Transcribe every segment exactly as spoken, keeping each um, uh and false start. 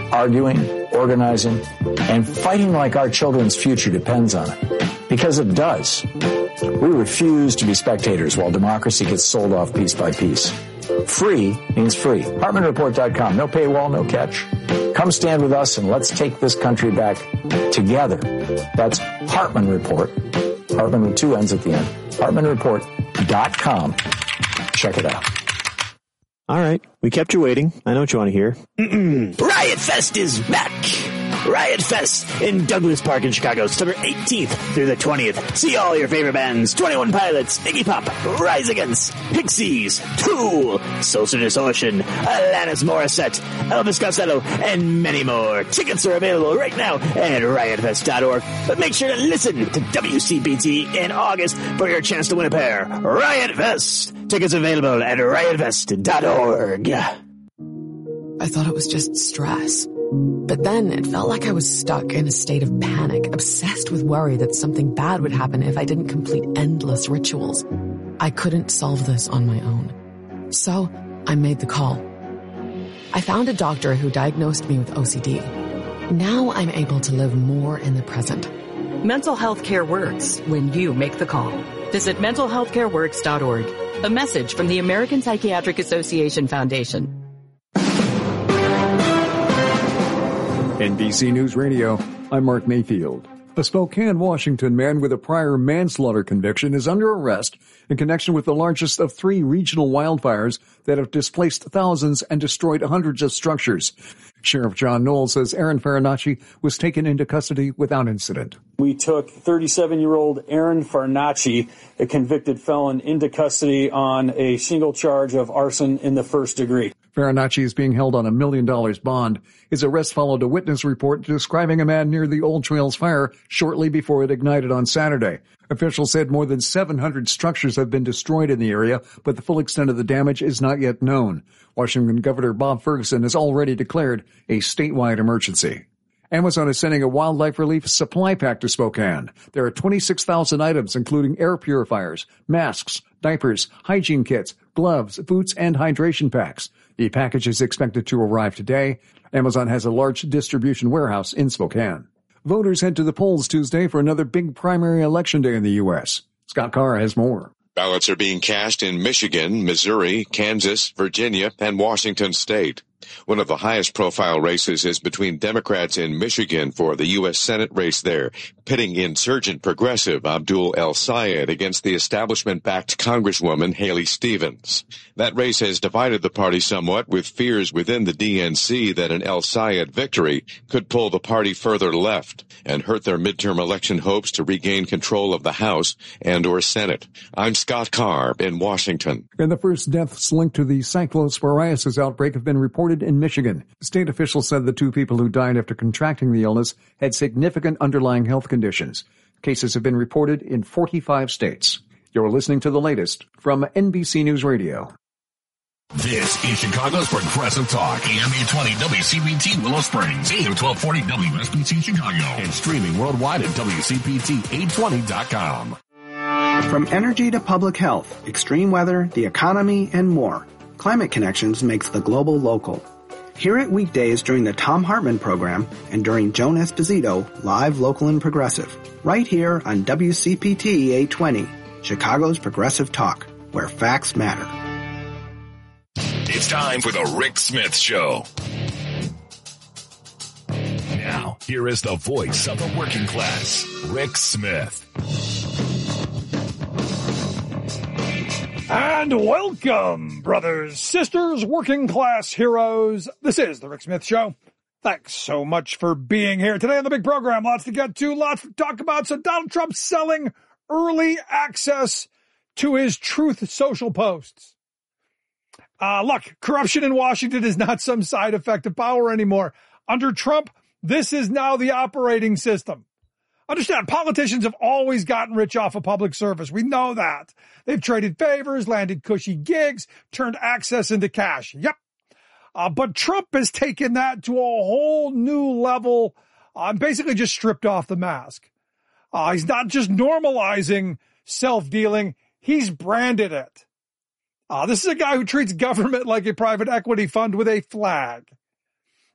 arguing, organizing, and fighting like our children's future depends on it. Because it does. We refuse to be spectators while democracy gets sold off piece by piece. Free means free. Hartman Report dot com. No paywall, no catch. Come stand with us and let's take this country back together. That's Hartman Report. Hartman with two N's at the end. Hartman Report dot com. Check it out. All right. We kept you waiting. I know what you want to hear. Riot Fest is back. Riot Fest in Douglas Park in Chicago, September eighteenth through the twentieth. See all your favorite bands: twenty-one Pilots, Iggy Pop, Rise Against, Pixies, Tool, Social Distortion, Alanis Morissette, Elvis Costello, and many more. Tickets are available right now at riot fest dot org. But make sure to listen to W C P T in August for your chance to win a pair. Riot Fest. Tickets available at riot fest dot org. I thought it was just stress. But then it felt like I was stuck in a state of panic, obsessed with worry that something bad would happen if I didn't complete endless rituals. I couldn't solve this on my own. So I made the call. I found a doctor who diagnosed me with O C D. Now I'm able to live more in the present. Mental health care works when you make the call. Visit mental health care works dot org. A message from the American Psychiatric Association Foundation. N B C News Radio, I'm Mark Mayfield. A Spokane, Washington man with a prior manslaughter conviction is under arrest in connection with the largest of three regional wildfires that have displaced thousands and destroyed hundreds of structures. Sheriff John Knoll says Aaron Farinacci was taken into custody without incident. We took thirty-seven-year-old Aaron Farinacci, a convicted felon, into custody on a single charge of arson in the first degree. Farinacci is being held on a million dollars bond. His arrest followed a witness report describing a man near the Old Trails fire shortly before it ignited on Saturday. Officials said more than seven hundred structures have been destroyed in the area, but the full extent of the damage is not yet known. Washington Governor Bob Ferguson has already declared a statewide emergency. Amazon is sending a wildlife relief supply pack to Spokane. There are twenty-six thousand items, including air purifiers, masks, diapers, hygiene kits, gloves, boots, and hydration packs. The package is expected to arrive today. Amazon has a large distribution warehouse in Spokane. Voters head to the polls Tuesday for another big primary election day in the U S. Scott Carr has more. Ballots are being cast in Michigan, Missouri, Kansas, Virginia, and Washington State. One of the highest profile races is between Democrats in Michigan for the U S Senate race there, pitting insurgent progressive Abdul El-Sayed against the establishment-backed Congresswoman Haley Stevens. That race has divided the party somewhat, with fears within the D N C that an El-Sayed victory could pull the party further left and hurt their midterm election hopes to regain control of the House and or Senate. I'm Scott Carr in Washington. And the first deaths linked to the cyclosporiasis outbreak have been reported in Michigan. State officials said the two people who died after contracting the illness had significant underlying health conditions. Cases have been reported in forty-five states. You're listening to the latest from N B C News Radio. This is Chicago's Progressive Talk, A M eight twenty W C P T Willow Springs, A M twelve forty W S B C Chicago, and streaming worldwide at W C P T eight twenty dot com. From energy to public health, extreme weather, the economy, and more, Climate Connections makes the global local. Hear it weekdays during the Tom Hartman program and during Joan Esposito, live, local, and progressive, right here on W C P T eight twenty, Chicago's Progressive Talk, where facts matter. It's time for the Rick Smith Show. Now, here is the voice of the working class, Rick Smith. And welcome, brothers, sisters, working class heroes. This is the Rick Smith Show. Thanks so much for being here today on the big program. Lots to get to, lots to talk about. So Donald Trump selling early access to his Truth Social posts. Uh, look, corruption in Washington is not some side effect of power anymore. Under Trump, this is now the operating system. Understand, politicians have always gotten rich off of public service. We know that. They've traded favors, landed cushy gigs, turned access into cash. Yep. Uh, but Trump has taken that to a whole new level uh, and basically just stripped off the mask. Uh, he's not just normalizing self-dealing, he's branded it. Uh, this is a guy who treats government like a private equity fund with a flag.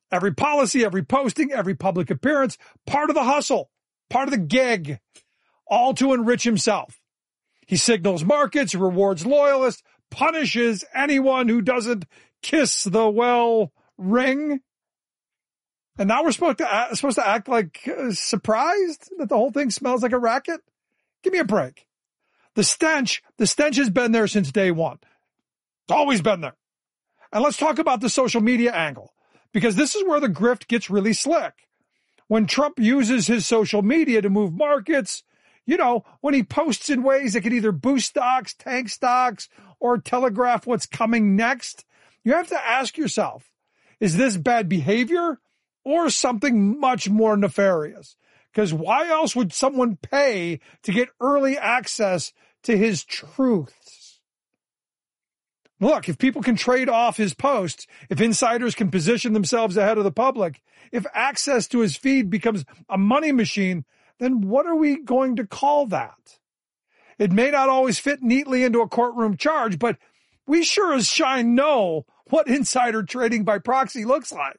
Every policy, every posting, every public appearance, part of the hustle, part of the gig, all to enrich himself. He signals markets, rewards loyalists, punishes anyone who doesn't kiss the well ring. And now we're supposed to act, supposed to act like uh, surprised that the whole thing smells like a racket? Give me a break. The stench, the stench has been there since day one. It's always been there. And let's talk about the social media angle, because this is where the grift gets really slick. When Trump uses his social media to move markets, you know, when he posts in ways that can either boost stocks, tank stocks, or telegraph what's coming next, you have to ask yourself, is this bad behavior or something much more nefarious? Because why else would someone pay to get early access to his truths? Look, if people can trade off his posts, if insiders can position themselves ahead of the public, if access to his feed becomes a money machine, then what are we going to call that? It may not always fit neatly into a courtroom charge, but we sure as shine know what insider trading by proxy looks like.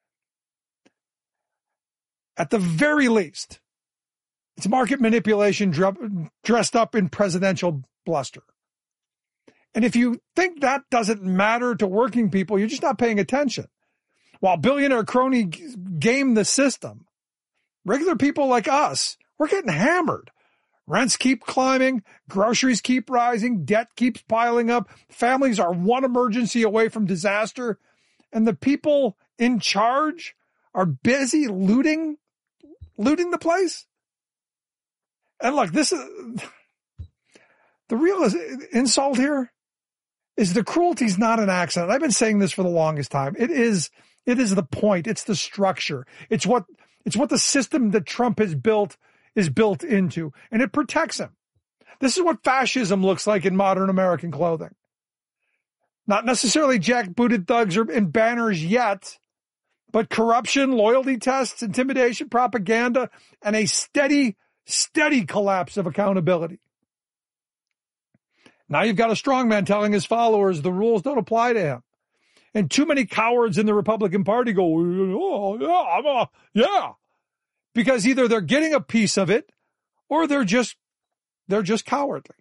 At the very least, it's market manipulation dressed up in presidential bluster. And if you think that doesn't matter to working people, you're just not paying attention. While billionaire crony game the system, regular people like us, we're getting hammered. Rents keep climbing, groceries keep rising, debt keeps piling up, families are one emergency away from disaster, and the people in charge are busy looting, looting the place. And look, this is the real insult here is the cruelty is not an accident. I've been saying this for the longest time. It is, it is the point. It's the structure. It's what, it's what the system that Trump has built is built into, and it protects him. This is what fascism looks like in modern American clothing. Not necessarily jackbooted thugs or in banners yet, but corruption, loyalty tests, intimidation, propaganda, and a steady, steady collapse of accountability. Now you've got a strongman telling his followers the rules don't apply to him. And too many cowards in the Republican Party go, oh, yeah, I'm a, yeah. Because either they're getting a piece of it or they're just, they're just cowardly.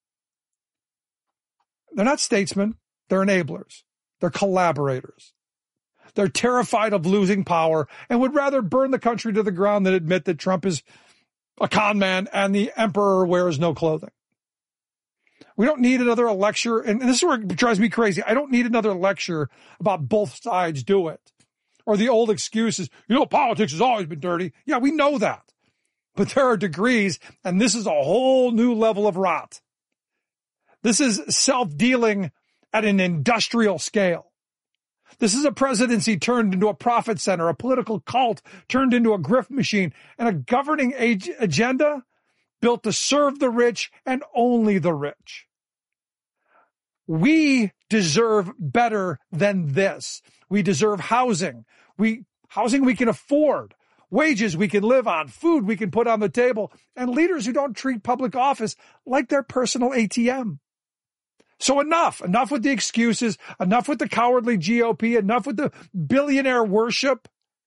They're not statesmen. They're enablers. They're collaborators. They're terrified of losing power and would rather burn the country to the ground than admit that Trump is a con man and the emperor wears no clothing. We don't need another lecture, and this is where it drives me crazy. I don't need another lecture about both sides do it. Or the old excuses, you know, politics has always been dirty. Yeah, we know that. But there are degrees, and this is a whole new level of rot. This is self-dealing at an industrial scale. This is a presidency turned into a profit center, a political cult turned into a grift machine, and a governing age agenda built to serve the rich and only the rich. We deserve better than this. We deserve housing. We housing we can afford, wages we can live on, food we can put on the table, and leaders who don't treat public office like their personal A T M. So enough, enough with the excuses, enough with the cowardly G O P, enough with the billionaire worship.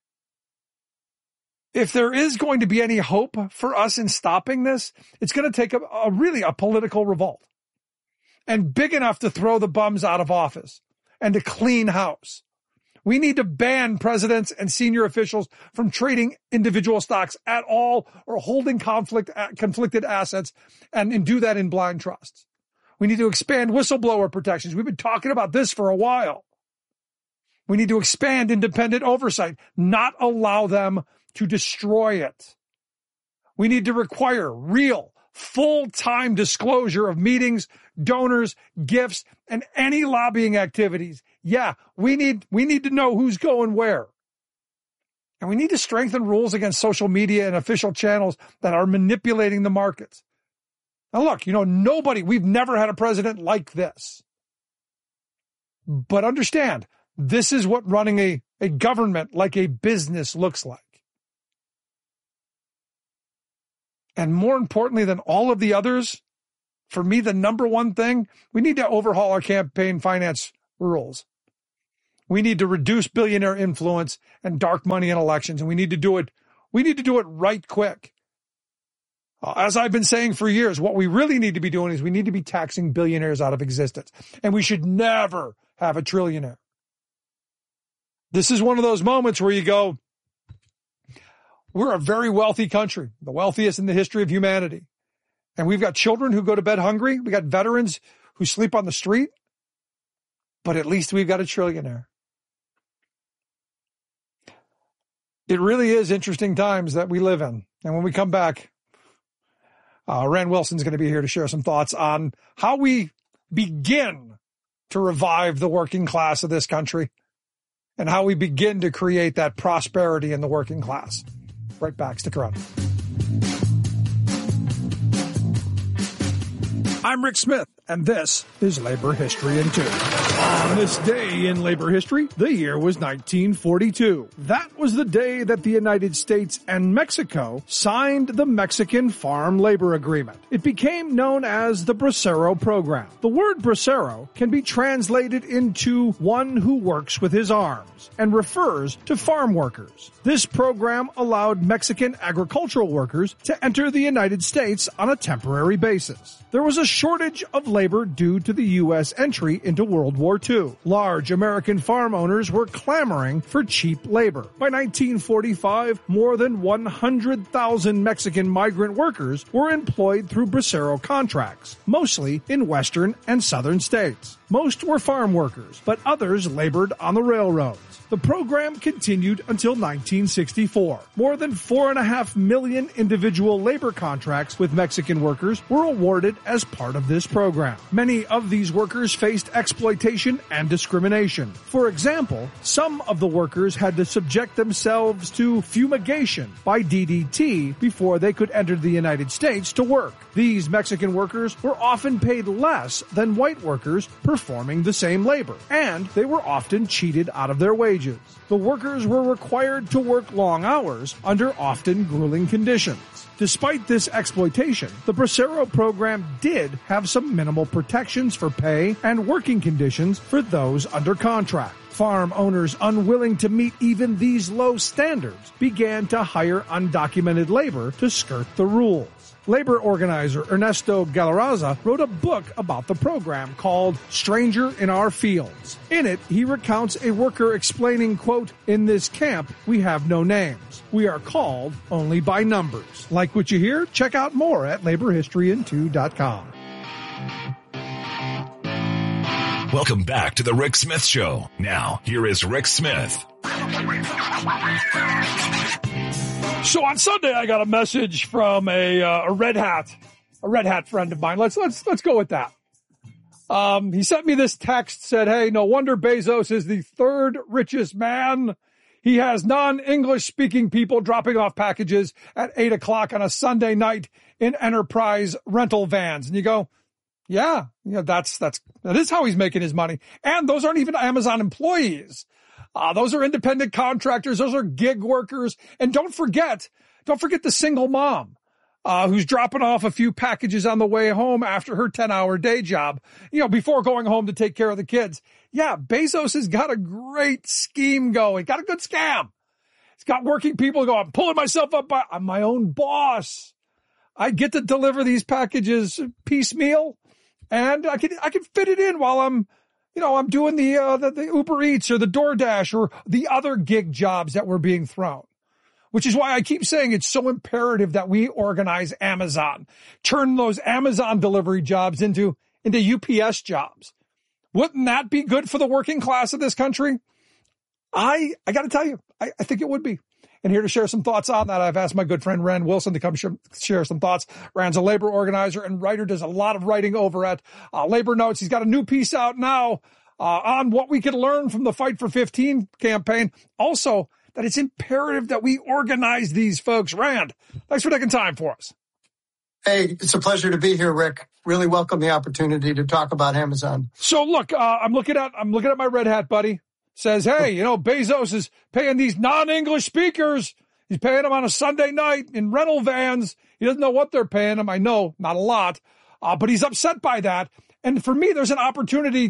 If there is going to be any hope for us in stopping this, it's going to take a, a really a political revolt. And big enough to throw the bums out of office and to clean house. We need to ban presidents and senior officials from trading individual stocks at all or holding conflict, conflicted assets and, and do that in blind trusts. We need to expand whistleblower protections. We've been talking about this for a while. We need to expand independent oversight, not allow them to destroy it. We need to require real, full-time disclosure of meetings, donors, gifts, and any lobbying activities. Yeah, we need, we need to know who's going where. And we need to strengthen rules against social media and official channels that are manipulating the markets. Now look, you know, nobody, we've never had a president like this. But understand, this is what running a, a government like a business looks like. And more importantly than all of the others, for me, the number one thing, we need to overhaul our campaign finance rules. We need to reduce billionaire influence and dark money in elections, and we need to do it. We need to do it right quick. Uh, as I've been saying for years, what we really need to be doing is we need to be taxing billionaires out of existence, and we should never have a trillionaire. This is one of those moments where you go, we're a very wealthy country, the wealthiest in the history of humanity. And we've got children who go to bed hungry. We got veterans who sleep on the street. But at least we've got a trillionaire. It really is interesting times that we live in. And when we come back, uh, Rand Wilson's going to be here to share some thoughts on how we begin to revive the working class of this country and how we begin to create that prosperity in the working class. Right back, stick around. I'm Rick Smith, and this is Labor History in Two. On this day in labor history, the year was nineteen forty-two. That was the day that the United States and Mexico signed the Mexican Farm Labor Agreement. It became known as the Bracero Program. The word bracero can be translated into one who works with his arms and refers to farm workers. This program allowed Mexican agricultural workers to enter the United States on a temporary basis. There was a shortage of labor due to the U S entry into World War Two. Large American farm owners were clamoring for cheap labor. By nineteen forty-five, more than one hundred thousand Mexican migrant workers were employed through bracero contracts, mostly in western and southern states. Most were farm workers, but others labored on the railroads. The program continued until nineteen sixty-four. More than four and a half million individual labor contracts with Mexican workers were awarded as part of this program. Many of these workers faced exploitation and discrimination. For example, some of the workers had to subject themselves to fumigation by D D T before they could enter the United States to work. These Mexican workers were often paid less than white workers performing the same labor, and they were often cheated out of their wages. The workers were required to work long hours under often grueling conditions. Despite this exploitation, the Bracero program did have some minimal protections for pay and working conditions for those under contract. Farm owners unwilling to meet even these low standards began to hire undocumented labor to skirt the rules. Labor organizer Ernesto Galarraza wrote a book about the program called Stranger in Our Fields. In it, he recounts a worker explaining, quote, "In this camp, we have no names. We are called only by numbers." Like what you hear? Check out more at labor history in two dot com. Welcome back to the Rick Smith Show. Now, here is Rick Smith. So on Sunday, I got a message from a uh, a Red Hat, a Red Hat friend of mine. Let's let's let's go with that. Um, he sent me this text, said, "Hey, no wonder Bezos is the third richest man. He has non-English speaking people dropping off packages at eight o'clock on a Sunday night in enterprise rental vans." And you go, yeah, yeah, that's that's that is how he's making his money. And those aren't even Amazon employees. Uh, those are independent contractors. Those are gig workers. And don't forget, don't forget the single mom, uh, who's dropping off a few packages on the way home after her ten hour day job, you know, before going home to take care of the kids. Yeah, Bezos has got a great scheme going, got a good scam. He's got working people go, I'm pulling myself up by, I'm my own boss. I get to deliver these packages piecemeal and I can, I can fit it in while I'm, You know, I'm doing the, uh, the, the Uber Eats or the DoorDash or the other gig jobs that were being thrown, which is why I keep saying it's so imperative that we organize Amazon, turn those Amazon delivery jobs into, into U P S jobs. Wouldn't that be good for the working class of this country? I, I got to tell you, I, I think it would be. And here to share some thoughts on that, I've asked my good friend Rand Wilson to come sh- share some thoughts. Rand's a labor organizer and writer, does a lot of writing over at uh, Labor Notes. He's got a new piece out now uh, on what we could learn from the Fight for fifteen campaign. Also, that it's imperative that we organize these folks. Rand, thanks for taking time for us. Hey, it's a pleasure to be here, Rick. Really welcome the opportunity to talk about Amazon. So look, uh, I'm looking at I'm looking at my Red Hat buddy. Says, hey, you know, Bezos is paying these non-English speakers. He's paying them on a Sunday night in rental vans. He doesn't know what they're paying him. I know, not a lot, uh, but he's upset by that. And for me, there's an opportunity to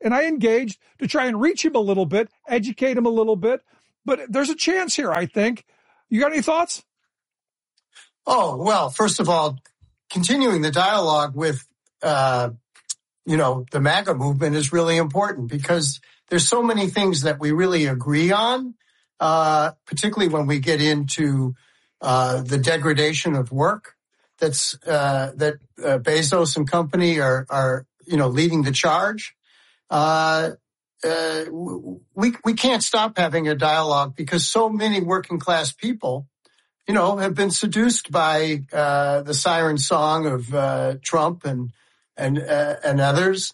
and I engaged to try and reach him a little bit, educate him a little bit. But there's a chance here, I think. You got any thoughts? Oh, well, first of all, continuing the dialogue with, uh, you know, the MAGA movement is really important because there's so many things that we really agree on, uh, particularly when we get into uh, the degradation of work. That's uh, that uh, Bezos and company are, are, you know, leading the charge. Uh, uh, we we can't stop having a dialogue because so many working class people, you know, have been seduced by uh, the siren song of uh, Trump and and uh, and others.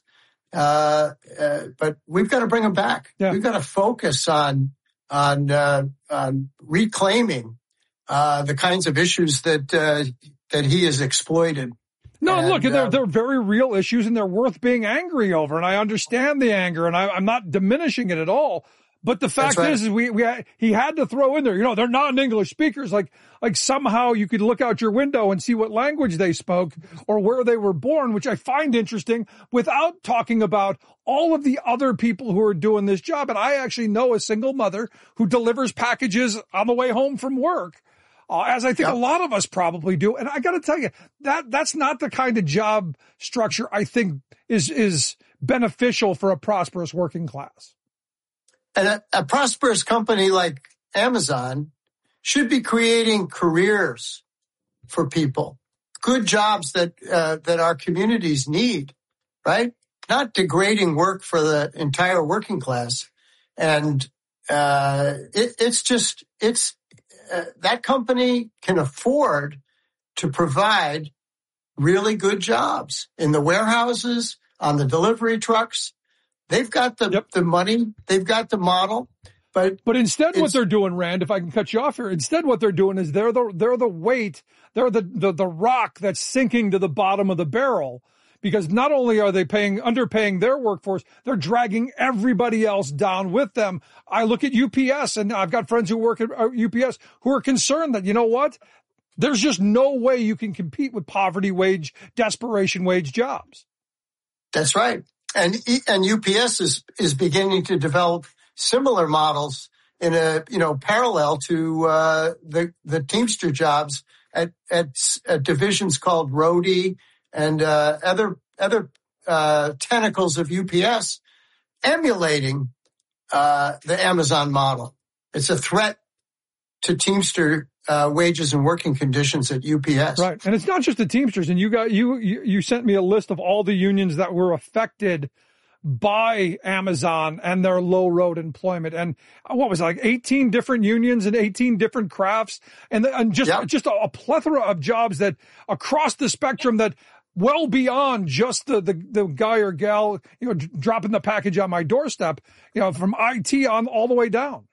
Uh, uh, but we've got to bring them back. Yeah. We've got to focus on on uh, on reclaiming uh, the kinds of issues that. Uh, that he has exploited. No, and, look, they're, um, they're very real issues and they're worth being angry over. And I understand the anger and I, I'm not diminishing it at all. But the fact right. is, is we, we, he had to throw in there, you know, they're non-English speakers. Like, like somehow you could look out your window and see what language they spoke or where they were born, which I find interesting without talking about all of the other people who are doing this job. And I actually know a single mother who delivers packages on the way home from work. Uh, as I think yep. a lot of us probably do. And I got to tell you, that that's not the kind of job structure I think is is beneficial for a prosperous working class. And a, a prosperous company like Amazon should be creating careers for people, good jobs that uh, that our communities need, right? Not degrading work for the entire working class. And uh, it, it's just, it's, Uh, that company can afford to provide really good jobs in the warehouses, on the delivery trucks. They've got the, yep. the money. They've got the model. But but instead what they're doing, Rand, if I can cut you off here, instead what they're doing is they're the, they're the weight, they're the, the, the rock that's sinking to the bottom of the barrel. Because not only are they paying, underpaying their workforce, they're dragging everybody else down with them. I look at U P S, and I've got friends who work at U P S who are concerned that, you know what? There's just no way you can compete with poverty wage, desperation wage jobs. That's right. And, and U P S is, is beginning to develop similar models in a, you know, parallel to, uh, the, the Teamster jobs at, at, at divisions called Roadie and uh, other other uh, tentacles of U P S emulating uh, the Amazon model. It's a threat to Teamster uh, wages and working conditions at U P S. Right, and it's not just the Teamsters. And you got you you, you sent me a list of all the unions that were affected by Amazon and their low road employment. And what was it, like eighteen different unions and eighteen different crafts and, and just yep. just a, a plethora of jobs that across the spectrum that well beyond just the, the, the guy or gal, you know, d- dropping the package on my doorstep, you know, from I T on all the way down.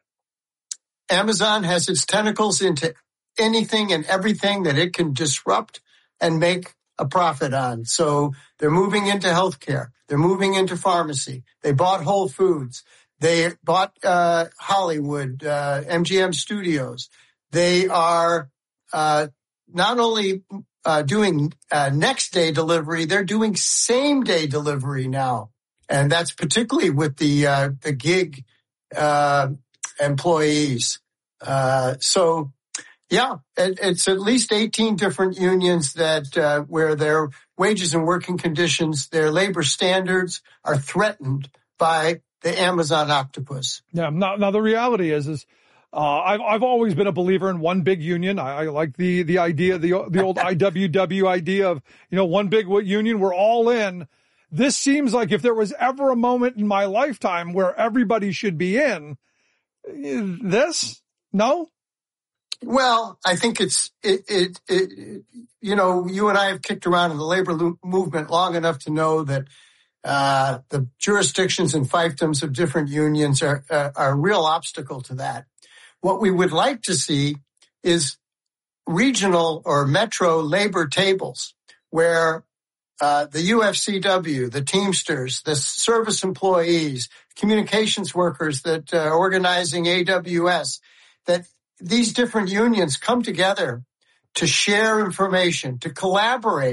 Amazon has its tentacles into anything and everything that it can disrupt and make a profit on. So they're moving into healthcare. They're moving into pharmacy. They bought Whole Foods. They bought uh, Hollywood, uh, M G M Studios. They are uh, not only Uh, doing uh, next day delivery, they're doing same day delivery now, and that's particularly with the uh, the gig uh, employees. Uh, so, yeah, it, it's at least eighteen different unions that uh, where their wages and working conditions, their labor standards are threatened by the Amazon octopus. Yeah. Now, now the reality is, is. Uh, I've, I've always been a believer in one big union. I, I like the, the idea, the, the old I W W idea of, you know, one big union, we're all in. This seems like if there was ever a moment in my lifetime where everybody should be in, this? No? Well, I think it's, it, it, it, you know, you and I have kicked around in the labor lo- movement long enough to know that, uh, the jurisdictions and fiefdoms of different unions are, uh, are a real obstacle to that. What we would like to see is regional or metro labor tables where uh, the U F C W, the Teamsters, the service employees, communications workers that are uh, organizing A W S, that these different unions come together to share information, to collaborate,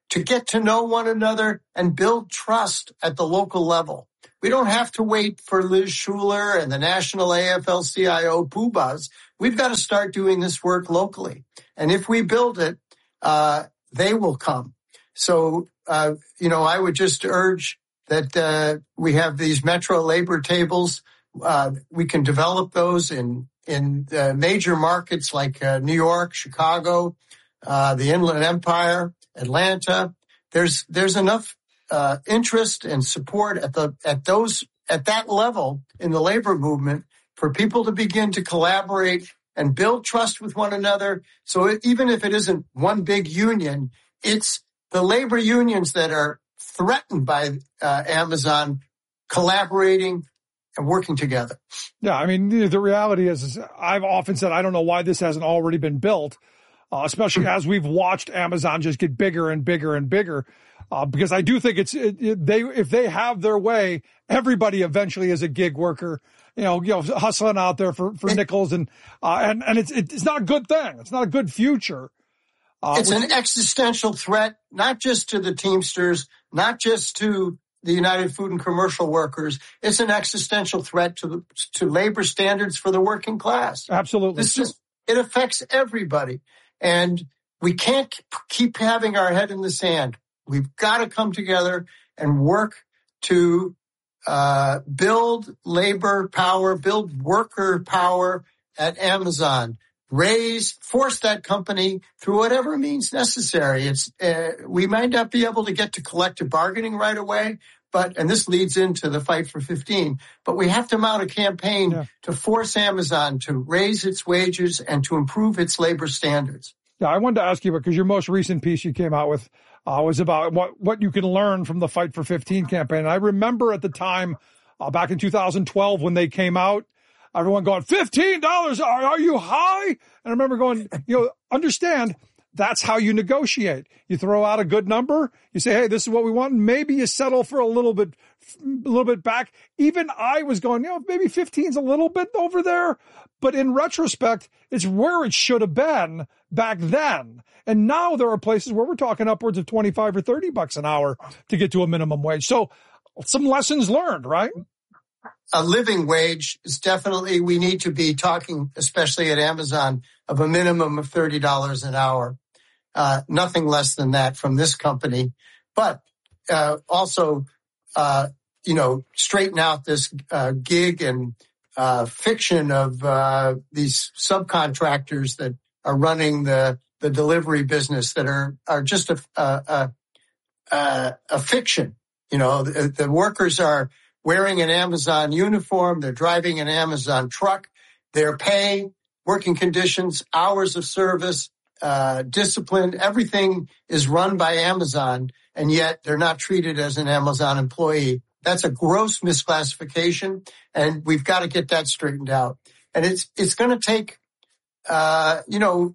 to get to know one another and build trust at the local level. We don't have to wait for Liz Schuler and the National A F L C I O poobahs. We've got to start doing this work locally. And if we build it, uh, they will come. So, uh, you know, I would just urge that uh, we have these metro labor tables. Uh, we can develop those in, in uh, major markets like uh, New York, Chicago, uh, the Inland Empire, Atlanta. There's, there's enough uh, interest and support at the, at those, at that level in the labor movement for people to begin to collaborate and build trust with one another. So it, even if it isn't one big union, it's the labor unions that are threatened by uh, Amazon collaborating and working together. Yeah, I mean, the, the reality is, is, I've often said I don't know why this hasn't already been built, uh, especially as we've watched Amazon just get bigger and bigger and bigger. Uh, because I do think it's it, it, they if they have their way, everybody eventually is a gig worker. You know, you know, hustling out there for, for nickels and uh, and and it's it's not a good thing. It's not a good future. Uh, it's an existential threat, not just to the Teamsters, not just to the United Food and Commercial Workers. It's an existential threat to the, to labor standards for the working class. Absolutely. This is, it affects everybody. And we can't keep having our head in the sand. We've got to come together and work to uh, build labor power, build worker power at Amazon. Raise, force that company through whatever means necessary. It's uh, we might not be able to get to collective bargaining right away, but and this leads into the fight for fifteen. But we have to mount a campaign yeah. to force Amazon to raise its wages and to improve its labor standards. Yeah, I wanted to ask you because your most recent piece you came out with uh, was about what what you can learn from the Fight for fifteen campaign. And I remember at the time uh, back in two thousand twelve when they came out. Everyone going, fifteen dollars, are, are you high? And I remember going, you know, understand, that's how you negotiate. You throw out a good number, you say, hey, this is what we want, and maybe you settle for a little bit, a little bit back. Even I was going, you know, maybe fifteen's a little bit over there, but in retrospect, it's where it should have been back then. And now there are places where we're talking upwards of twenty-five or thirty bucks an hour to get to a minimum wage. So some lessons learned, right? A living wage is definitely, we need to be talking, especially at Amazon, of a minimum of thirty dollars an hour. Uh, nothing less than that from this company. But uh, also, uh, you know, straighten out this uh, gig and uh, fiction of uh, these subcontractors that are running the, the delivery business that are, are just a, a, a, a fiction. You know, the, the workers are wearing an Amazon uniform, they're driving an Amazon truck, their pay, working conditions, hours of service, uh, discipline, everything is run by Amazon, and yet they're not treated as an Amazon employee. That's a gross misclassification, and we've got to get that straightened out. And it's it's going to take, uh, you know,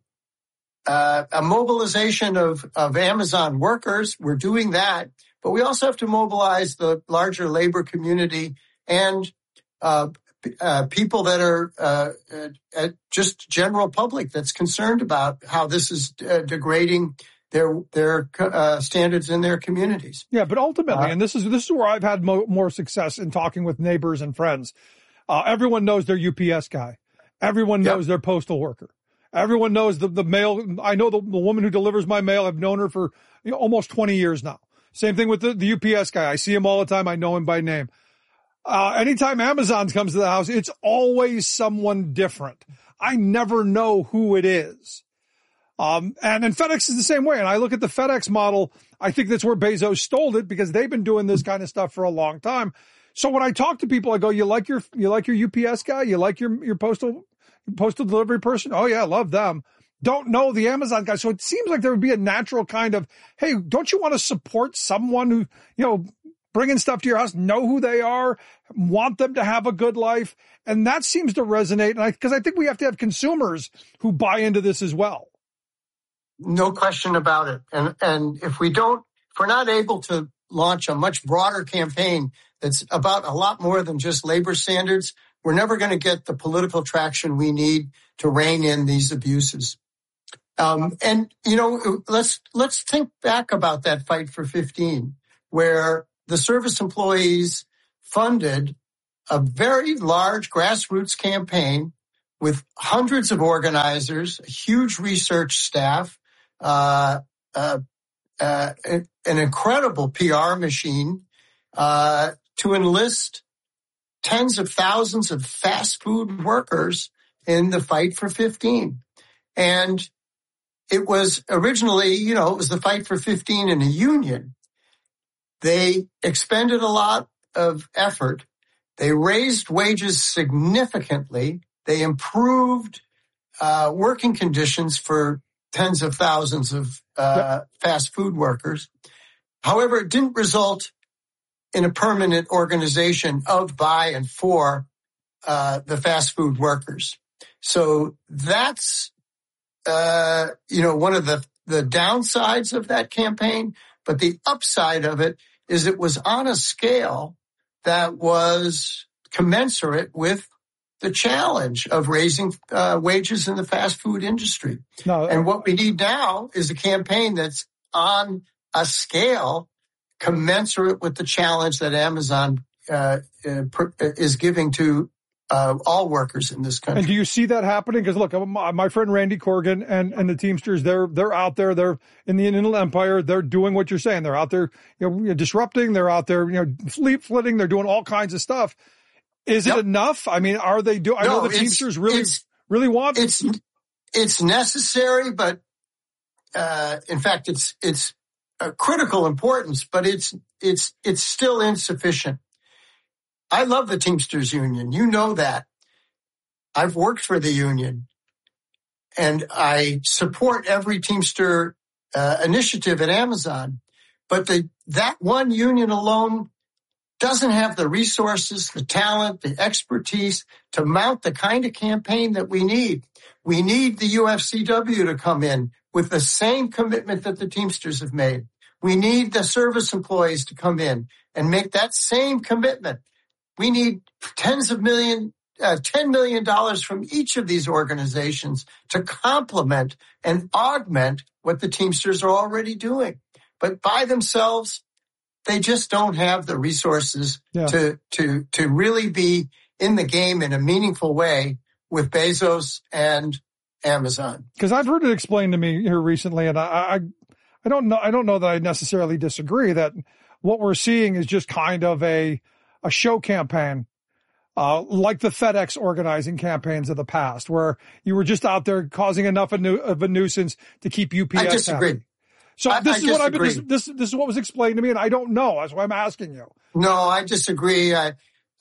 uh, a mobilization of, of Amazon workers. We're doing that. But we also have to mobilize the larger labor community and uh, uh, people that are uh, uh, just general public that's concerned about how this is uh, degrading their their uh, standards in their communities. Yeah, but ultimately, uh, and this is this is where I've had mo- more success in talking with neighbors and friends. Uh, everyone knows their U P S guy. Everyone knows yep. their postal worker. Everyone knows the the mail. I know the, the woman who delivers my mail. I've known her for you know, almost twenty years now. Same thing with the, the U P S guy. I see him all the time. I know him by name. Uh, anytime Amazon comes to the house, it's always someone different. I never know who it is. Um, and, and FedEx is the same way. And I look at the FedEx model. I think that's where Bezos stole it because they've been doing this kind of stuff for a long time. So when I talk to people, I go, you like your, you like your U P S guy? You like your, your postal, postal delivery person? Oh yeah, I love them. Don't know the Amazon guy. So it seems like there would be a natural kind of, hey, don't you want to support someone who, you know, bringing stuff to your house, know who they are, want them to have a good life. And that seems to resonate. And I, because I think we have to have consumers who buy into this as well. No question about it. And, and if we don't, if we're not able to launch a much broader campaign that's about a lot more than just labor standards, we're never going to get the political traction we need to rein in these abuses. Um, and, you know, let's, let's think back about that Fight for fifteen, where the service employees funded a very large grassroots campaign with hundreds of organizers, a huge research staff, uh, uh, uh, an incredible P R machine, uh, to enlist tens of thousands of fast food workers in the Fight for fifteen. And it was originally, you know, it was the Fight for fifteen in a union. They expended a lot of effort. They raised wages significantly. They improved uh, working conditions for tens of thousands of uh, yep. fast food workers. However, it didn't result in a permanent organization of, by, and for uh, the fast food workers. So that's, uh, you know, one of the, the downsides of that campaign. But the upside of it is it was on a scale that was commensurate with the challenge of raising uh, wages in the fast food industry. No, and what we need now is a campaign that's on a scale commensurate with the challenge that Amazon uh, uh, is giving to uh, all workers in this country. And do you see that happening? Because look, my, my friend Randy Corrigan and, and the Teamsters, they're they're out there, they're in the Inland Empire, they're doing what you're saying. They're out there, you know, disrupting. They're out there, you know, fleet flitting. They're doing all kinds of stuff. Is yep. it enough? I mean, are they doing? I no, know the Teamsters really really want it. It's it's necessary, but uh, in fact, it's it's. A critical importance, but it's it's it's still insufficient. I love the Teamsters Union. You know that. I've worked for the union, and I support every Teamster uh, initiative at Amazon. But the that one union alone doesn't have the resources, the talent, the expertise to mount the kind of campaign that we need. We need the U F C W to come in with the same commitment that the Teamsters have made. We need the service employees to come in and make that same commitment. We need tens of million, uh, ten million dollars from each of these organizations to complement and augment what the Teamsters are already doing. But by themselves, they just don't have the resources yeah. to, to, to really be in the game in a meaningful way with Bezos and Amazon. Because I've heard it explained to me here recently, and I, I, I don't know, I don't know that I necessarily disagree that what we're seeing is just kind of a, a show campaign, uh, like the FedEx organizing campaigns of the past, where you were just out there causing enough of, nu- of a nuisance to keep U P S I disagree. happy. So I, this I is what I've been, this, this, this is what was explained to me, and I don't know. That's why I'm asking you. No, I disagree. I,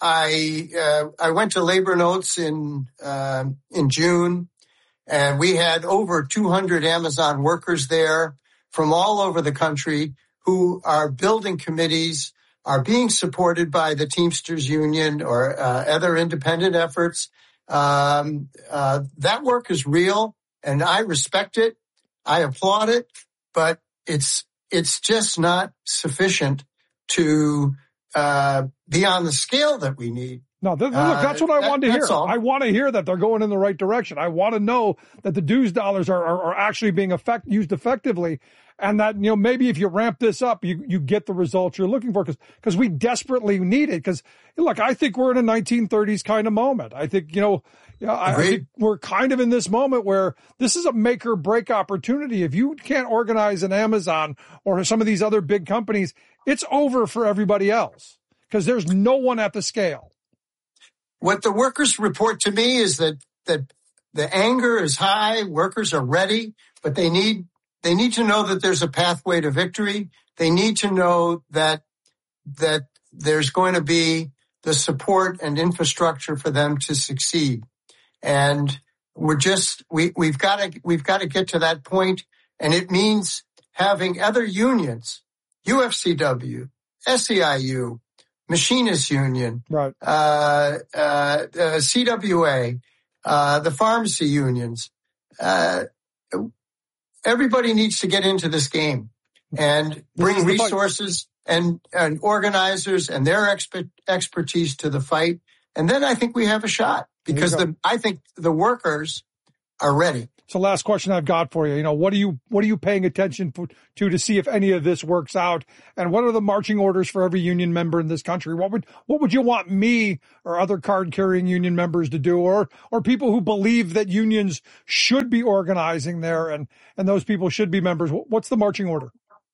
I, uh, I went to Labor Notes in, uh, in June, and we had over two hundred Amazon workers there from all over the country who are building committees, are being supported by the Teamsters Union or uh, other independent efforts. Um, uh, that work is real, and I respect it. I applaud it, but it's it's just not sufficient to uh, be on the scale that we need. No, th- look, that's what I uh, that, wanted to hear. All. I want to hear that they're going in the right direction. I want to know that the dues dollars are, are, are actually being effect, used effectively, and that, you know, maybe if you ramp this up, you, you get the results you're looking for, because because we desperately need it. Because, look, I think we're in a nineteen thirties kind of moment. I think, you know, you know I, I think we're kind of in this moment where this is a make or break opportunity. If you can't organize an Amazon or some of these other big companies, it's over for everybody else, because there's no one at the scale. What the workers report to me is that, that the anger is high, workers are ready, but they need, they need to know that there's a pathway to victory. They need to know that, that there's going to be the support and infrastructure for them to succeed. And we're just, we, we've got to, we've got to get to that point. And it means having other unions, U F C W, S E I U, Machinists Union, right? Uh, uh, uh, C W A, uh, the pharmacy unions. Uh, everybody needs to get into this game and bring resources and, and organizers and their expert, expertise to the fight. And then I think we have a shot, because the, I think the workers are ready. So last question I've got for you, you know, what are you, what are you paying attention to to see if any of this works out? And what are the marching orders for every union member in this country? What would, what would you want me or other card carrying union members to do, or, or people who believe that unions should be organizing there and, and those people should be members? What's the marching order?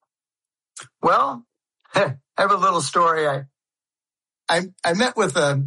Well, I have a little story. I, I, I met with a,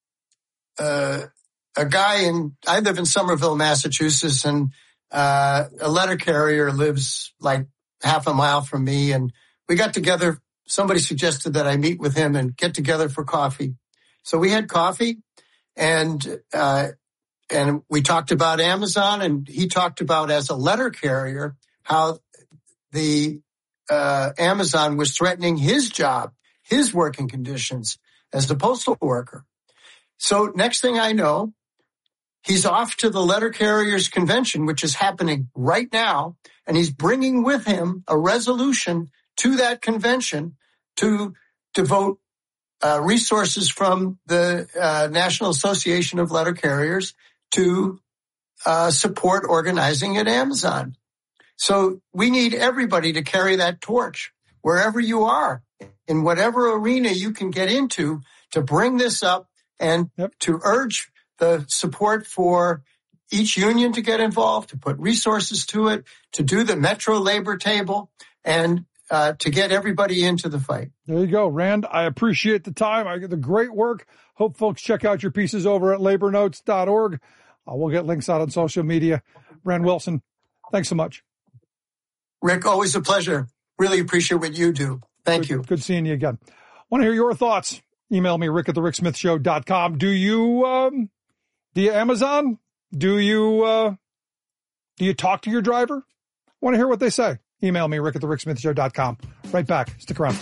uh, a guy in, I live in Somerville, Massachusetts, and Uh, a letter carrier lives like half a mile from me, and we got together. Somebody suggested that I meet with him and get together for coffee. So we had coffee, and uh, and we talked about Amazon, and he talked about, as a letter carrier, how the uh, Amazon was threatening his job, his working conditions as a postal worker. So next thing I know, he's off to the letter carriers convention, which is happening right now, and he's bringing with him a resolution to that convention to devote uh, resources from the uh, National Association of Letter Carriers to uh, support organizing at Amazon. So we need everybody to carry that torch wherever you are, in whatever arena you can get into, to bring this up and yep. to urge the support for each union to get involved, to put resources to it, to do the Metro labor table, and uh, to get everybody into the fight. There you go, Rand. I appreciate the time. I get the great work. Hope folks check out your pieces over at labor notes dot org. Uh, we'll get links out on social media. Rand Wilson, thanks so much. Rick, always a pleasure. Really appreciate what you do. Thank good, you. Good seeing you again. Want to hear your thoughts? Email me, rick at the rick smith show dot com. Do you... Um, Do you Amazon? Do you, uh, do you talk to your driver? Want to hear what they say? Email me, rick at the rick smith show dot com. Right back. Stick around.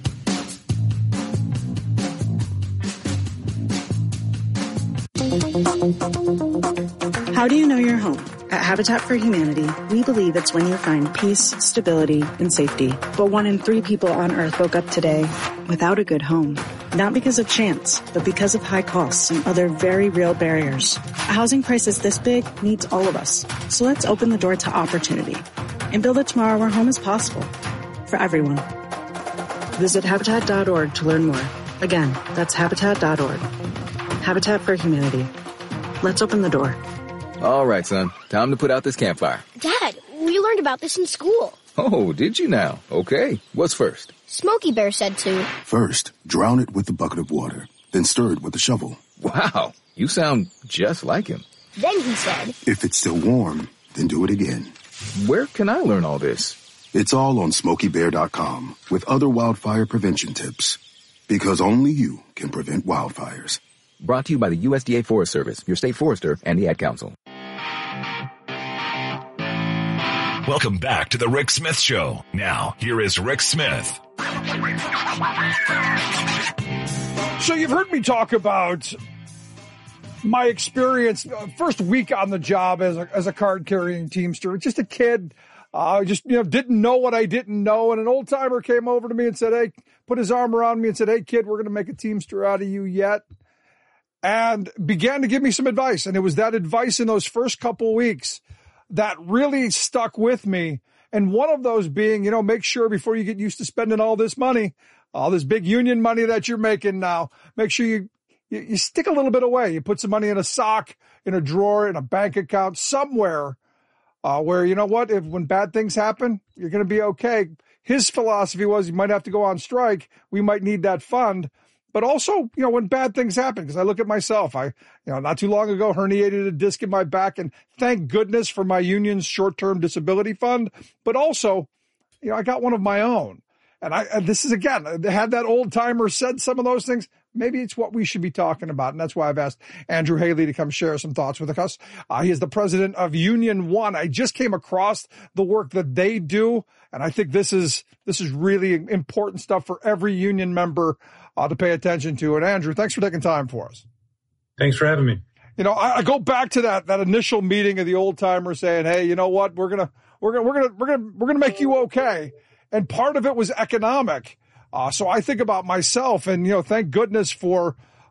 How do you know your home? At Habitat for Humanity, we believe it's when you find peace, stability, and safety. But one in three people on Earth woke up today without a good home. Not because of chance, but because of high costs and other very real barriers. A housing crisis this big needs all of us. So let's open the door to opportunity and build a tomorrow where home is possible for everyone. Visit habitat dot org to learn more. Again, that's habitat dot org. Habitat for Humanity. Let's open the door. All right, son. Time to put out this campfire. Dad, we learned about this in school. Oh, did you now? Okay. What's first? Smokey Bear said to. First, drown it with a bucket of water, then stir it with a shovel. Wow, you sound just like him. Then he said, if it's still warm, then do it again. Where can I learn all this? It's all on smokey bear dot com with other wildfire prevention tips. Because only you can prevent wildfires. Brought to you by the U S D A Forest Service, your state forester, and the Ad Council. Welcome back to the Rick Smith Show. Now, here is Rick Smith. So you've heard me talk about my experience, uh, first week on the job as a, as a card-carrying Teamster. Just a kid, I uh, just, you know, didn't know what I didn't know. And an old timer came over to me and said, hey, put his arm around me and said, hey, kid, we're going to make a Teamster out of you yet. And began to give me some advice. And it was that advice in those first couple weeks that really stuck with me. And one of those being, you know, make sure before you get used to spending all this money, all this big union money that you're making now, make sure you, you, you stick a little bit away. You put some money in a sock, in a drawer, in a bank account, somewhere uh, where, you know what, if when bad things happen, you're going to be okay. His philosophy was you might have to go on strike. We might need that fund. But also, you know, when bad things happen, because I look at myself, I, you know, not too long ago, herniated a disc in my back, and thank goodness for my union's short-term disability fund. But also, you know, I got one of my own. And I, and this is, again, had that old timer said some of those things, maybe it's what we should be talking about. And that's why I've asked Andrew Haley to come share some thoughts with us. Uh, he is the president of Union One. I just came across the work that they do. And I think this is, this is really important stuff for every union member uh, to pay attention to. And Andrew, thanks for taking time for us. Thanks for having me. You know, I, I go back to that, that initial meeting of the old timer saying, hey, you know what? We're going to, we're going to, we're going to, we're going to, we're going to make you okay. And part of it was economic. Uh, so I think about myself and, you know, thank goodness for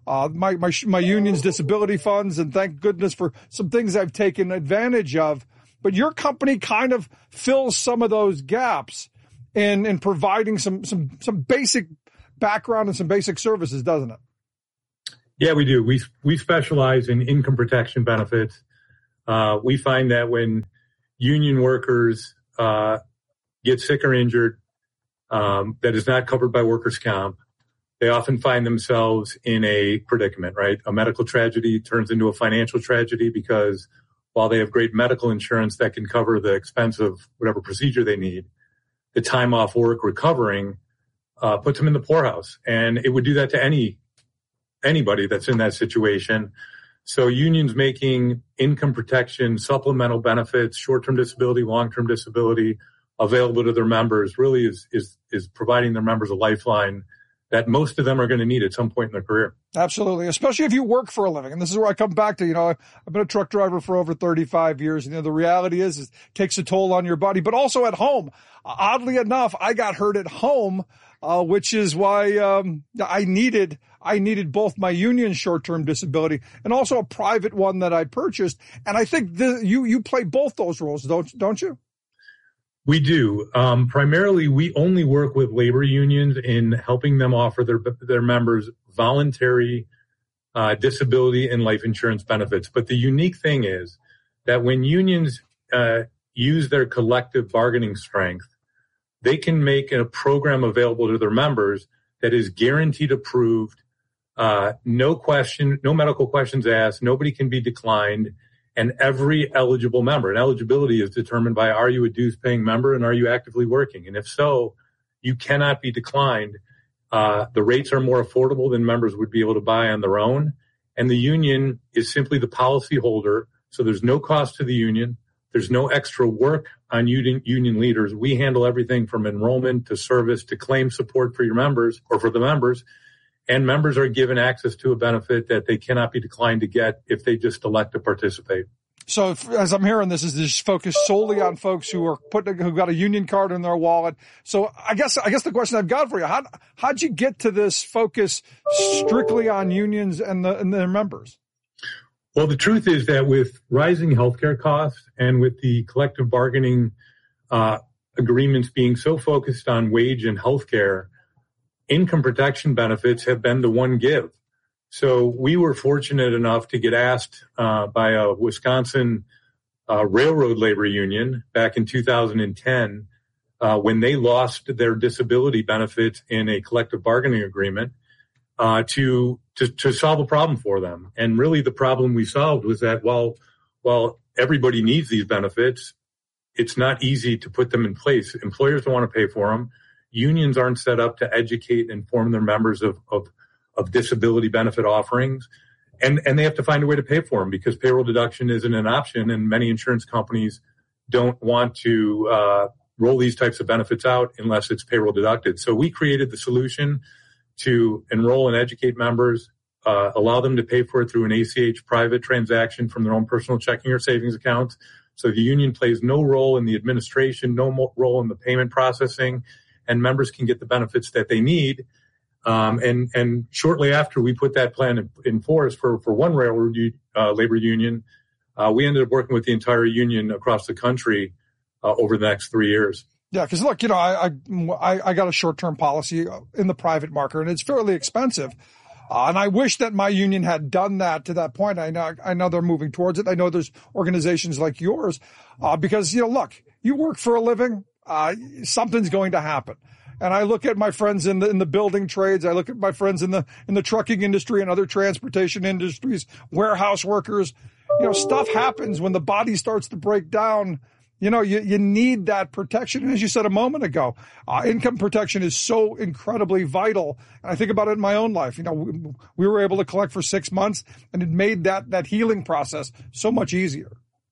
uh, my, my, my union's disability funds, and thank goodness for some things I've taken advantage of. But your company kind of fills some of those gaps in, in providing some, some, some basic background and some basic services, doesn't it? Yeah, we do. We, we specialize in income protection benefits. Uh, we find that when union workers, uh, get sick or injured, um, that is not covered by workers' comp, they often find themselves in a predicament, right? A medical tragedy turns into a financial tragedy because while they have great medical insurance that can cover the expense of whatever procedure they need, the time off work recovering uh, puts them in the poorhouse. And it would do that to any anybody that's in that situation. So unions making income protection, supplemental benefits, short-term disability, long-term disability available to their members really is is is providing their members a lifeline that most of them are going to need at some point in their career. Absolutely, especially if you work for a living. And this is where I come back to, you know, I've been a truck driver for over thirty-five years. And, you know, the reality is, is it takes a toll on your body, but also at home. Oddly enough, I got hurt at home, uh, which is why um, I needed I needed both my union short-term disability and also a private one that I purchased. And I think the, you you play both those roles, don't don't you? We do. Um, primarily, we only work with labor unions in helping them offer their their members voluntary uh, disability and life insurance benefits. But the unique thing is that when unions uh, use their collective bargaining strength, they can make a program available to their members that is guaranteed approved, uh, no question, no medical questions asked, nobody can be declined. And every eligible member, and eligibility is determined by, are you a dues paying member and are you actively working? And if so, you cannot be declined. Uh, the rates are more affordable than members would be able to buy on their own. And the union is simply the policy holder. So there's no cost to the union. There's no extra work on union, union leaders. We handle everything from enrollment to service to claim support for your members or for the members. And members are given access to a benefit that they cannot be declined to get if they just elect to participate. So if, as I'm hearing this, is this focused solely on folks who are putting, who got a union card in their wallet. So I guess, I guess the question I've got for you, how, how'd you get to this focus strictly on unions and, the, and their members? Well, the truth is that with rising healthcare costs and with the collective bargaining uh, agreements being so focused on wage and healthcare, income protection benefits have been the one give. So we were fortunate enough to get asked uh, by a Wisconsin uh, railroad labor union back in two thousand ten uh, when they lost their disability benefits in a collective bargaining agreement uh, to, to to solve a problem for them. And really the problem we solved was that while while everybody needs these benefits, it's not easy to put them in place. Employers don't want to pay for them. Unions aren't set up to educate and inform their members of, of, of disability benefit offerings. And, and they have to find a way to pay for them because payroll deduction isn't an option. And many insurance companies don't want to uh, roll these types of benefits out unless it's payroll deducted. So we created the solution to enroll and educate members, uh, allow them to pay for it through an A C H private transaction from their own personal checking or savings accounts. So the union plays no role in the administration, no role in the payment processing, and members can get the benefits that they need. Um, and, and shortly after we put that plan in, in force for, for one railroad uh, labor union, uh, we ended up working with the entire union across the country uh, over the next three years. Yeah, because look, you know, I, I I got a short-term policy in the private market, and it's fairly expensive. Uh, and I wish that my union had done that to that point. I know I know they're moving towards it. I know there's organizations like yours uh, because, you know, look, you work for a living. Uh, something's going to happen. And I look at my friends in the, in the building trades. I look at my friends in the, in the trucking industry and other transportation industries, warehouse workers. You know, stuff happens when the body starts to break down. You know, you, you need that protection. And as you said a moment ago, uh, income protection is so incredibly vital. And I think about it in my own life. You know, we, we were able to collect for six months and it made that, that healing process so much easier.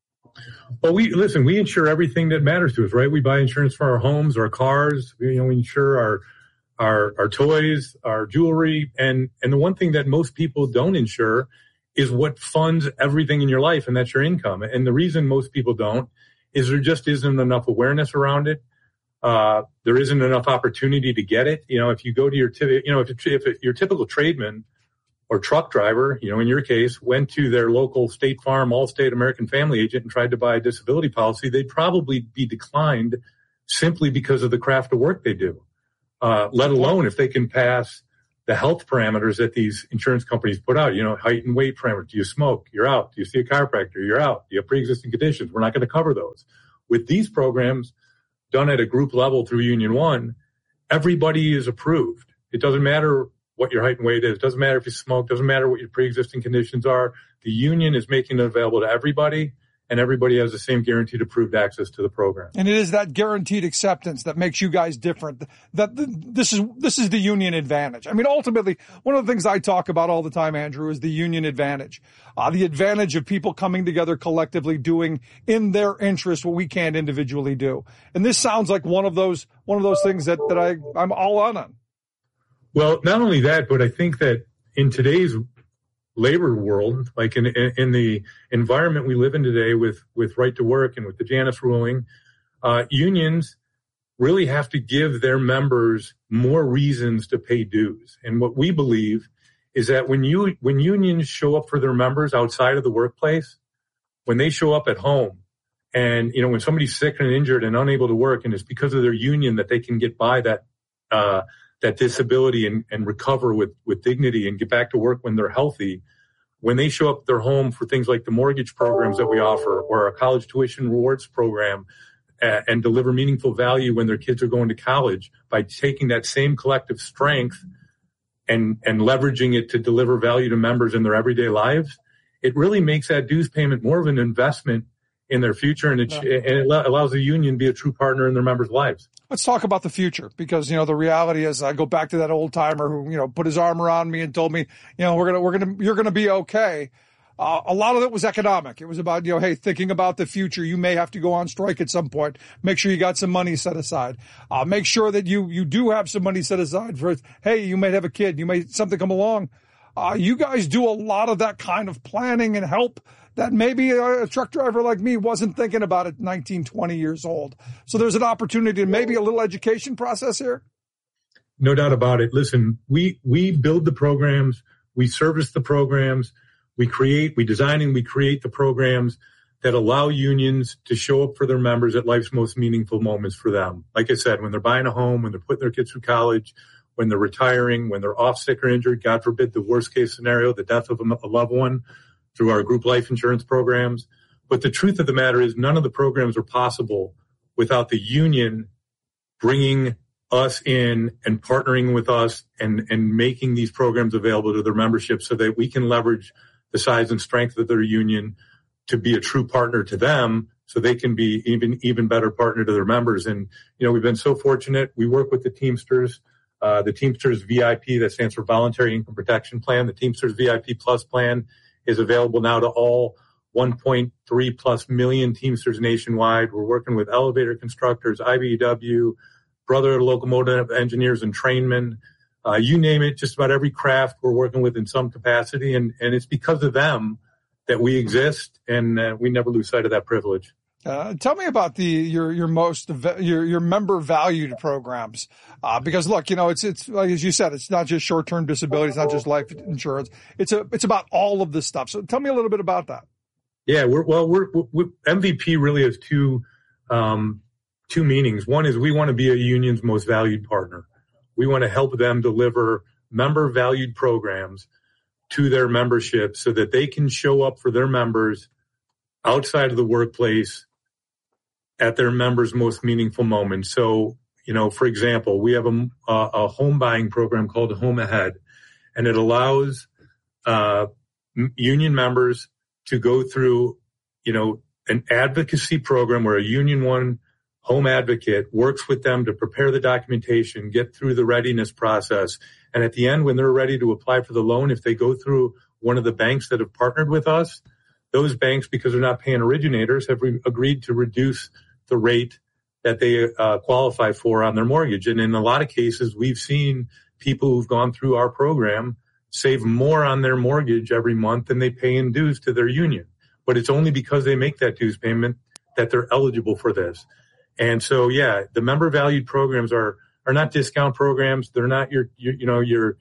Well, we listen, we insure everything that matters to us, right? We buy insurance for our homes, our cars, you know, we insure our, our, our toys, our jewelry. And, and the one thing that most people don't insure is what funds everything in your life. And that's your income. And the reason most people don't is there just isn't enough awareness around it. Uh, there isn't enough opportunity to get it. You know, if you go to your, you know, if, if your typical tradesman or truck driver, you know, in your case, went to their local State Farm, Allstate, American Family agent and tried to buy a disability policy, they'd probably be declined simply because of the craft of work they do, uh, let alone if they can pass the health parameters that these insurance companies put out, you know, height and weight parameters. Do you smoke? You're out. Do you see a chiropractor? You're out. Do you have pre-existing conditions? We're not going to cover those. With these programs done at a group level through Union One, everybody is approved. It doesn't matter what your height and weight is. It doesn't matter if you smoke. It doesn't matter what your pre-existing conditions are. The union is making it available to everybody, and everybody has the same guaranteed approved access to the program. And it is that guaranteed acceptance that makes you guys different. That the, this is this is the union advantage. I mean, ultimately, one of the things I talk about all the time, Andrew, is the union advantage. Uh, the advantage of people coming together collectively, doing in their interest what we can't individually do. And this sounds like one of those one of those things that that I I'm all on on. Well, not only that, but I think that in today's labor world, like in, in the environment we live in today with, with right to work and with the Janus ruling, uh, unions really have to give their members more reasons to pay dues. And what we believe is that when you, when unions show up for their members outside of the workplace, when they show up at home and, you know, when somebody's sick and injured and unable to work and it's because of their union that they can get by that, uh, that disability and, and recover with, with dignity and get back to work when they're healthy, when they show up at their home for things like the mortgage programs that we offer or our college tuition rewards program uh, and deliver meaningful value when their kids are going to college by taking that same collective strength and, and leveraging it to deliver value to members in their everyday lives, it really makes that dues payment more of an investment in their future, and it, yeah. and it allows the union to be a true partner in their members' lives. Let's talk about the future, because, you know, the reality is I go back to that old timer who, you know, put his arm around me and told me, you know, we're going to, we're going to, you're going to be okay. Uh, a lot of it was economic. It was about, you know, hey, thinking about the future. You may have to go on strike at some point. Make sure you got some money set aside. Uh, make sure that you, you do have some money set aside for, hey, you might have a kid. You may, something come along. Uh, you guys do a lot of that kind of planning and help that maybe a, a truck driver like me wasn't thinking about at nineteen, twenty years old. So there's an opportunity to maybe a little education process here. No doubt about it. Listen, we, we build the programs, we service the programs, we create, we design and we create the programs that allow unions to show up for their members at life's most meaningful moments for them. Like I said, when they're buying a home, when they're putting their kids through college, when they're retiring, when they're off sick or injured, God forbid the worst case scenario, the death of a loved one, through our group life insurance programs. But the truth of the matter is none of the programs are possible without the union bringing us in and partnering with us and, and making these programs available to their membership so that we can leverage the size and strength of their union to be a true partner to them so they can be even, even better partner to their members. And, you know, we've been so fortunate. We work with the Teamsters, uh, the Teamsters V I P, that stands for Voluntary Income Protection Plan. The Teamsters V I P Plus plan is available now to all one point three plus million Teamsters nationwide. We're working with elevator constructors, I B E W, Brother Locomotive Engineers and Trainmen, uh, you name it, just about every craft we're working with in some capacity. And, and it's because of them that we exist, and uh, we never lose sight of that privilege. Uh, tell me about the your your most your your member valued programs, uh, because look, you know, it's it's like as you said, it's not just short term disability, it's not just life insurance. It's a it's about all of this stuff. So tell me a little bit about that. Yeah, we're well, we're, we're M V P really has two um, two meanings. One is we want to be a union's most valued partner. We want to help them deliver member valued programs to their membership so that they can show up for their members outside of the workplace at their members' most meaningful moments. So, you know, for example, we have a, a home buying program called Home Ahead, and it allows uh, union members to go through, you know, an advocacy program where a Union One home advocate works with them to prepare the documentation, get through the readiness process. And at the end, when they're ready to apply for the loan, if they go through one of the banks that have partnered with us, those banks, because they're not paying originators, have re- agreed to reduce the rate that they uh, qualify for on their mortgage. And in a lot of cases, we've seen people who've gone through our program save more on their mortgage every month than they pay in dues to their union. But it's only because they make that dues payment that they're eligible for this. And so, yeah, the member valued programs are, are not discount programs. They're not your, your you know, your,